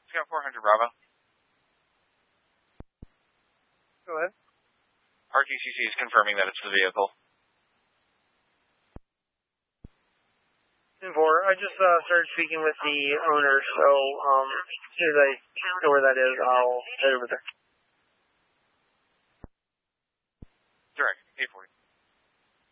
Scout 400 Bravo. Go ahead. RTCC is confirming that it's the vehicle. 10-4, I just started speaking with the owner, so as soon as I know where that is, I'll head over there. Direct, 840.